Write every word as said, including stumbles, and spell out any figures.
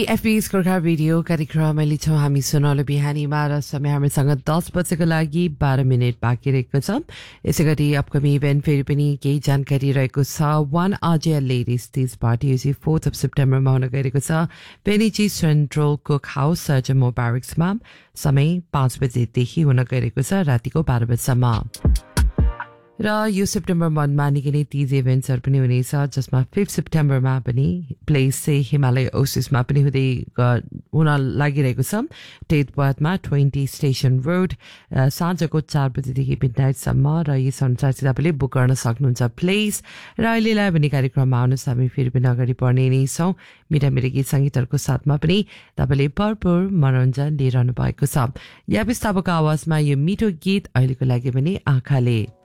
FBS Gorkha radio कार्यक्रम अहिले छौँ हामी सुनौलो बिहानीमा र समय हामीसँग दस बजेको लागि बाह्र मिनट बाँकी रहेको छ। यसै गरी अपकमिङ इभेन्ट फेरि पनि केही जानकारी रहेको छ। वान आजिया लेडिज दिस पार्टी यो फोर्थ अफ सेप्टेम्बरमा हुन गइरहेको छ पेनिची सेन्ट्रल कुक हाउस सर्जमो ब्यारेक्समा। समय पाँच बजेदेखि हुन गइरहेको छ रातिको बाह्र बजेसम्म। र यो सेप्टेम्बर मन्थमा निकै नै तीज इभेन्ट्सहरू पनि हुनेछ, जसमा फिफ्थ सेप्टेम्बरमा पनि प्लेस चाहिँ हिमालय ओसिसमा पनि हुँदै हुन लागिरहेको छ टेटवाटमा ट्वेन्टी स्टेसन रोड साँझको चार बजीदेखि मिड नाइटसम्म। र यस अनुसार चाहिँ तपाईँले बुक गर्न सक्नुहुन्छ प्लेस। र अहिलेलाई भने कार्यक्रममा आउनुहोस्, हामी फेरि पनि अगाडि बढ्ने नै छौँ मिठा मिठा गीत सङ्गीतहरूको साथमा पनि तपाईँले भरपुर मनोरञ्जन लिइरहनु भएको छ। या विस्तावको आवाजमा यो मिठो गीत अहिलेको लागि पनि आँखाले।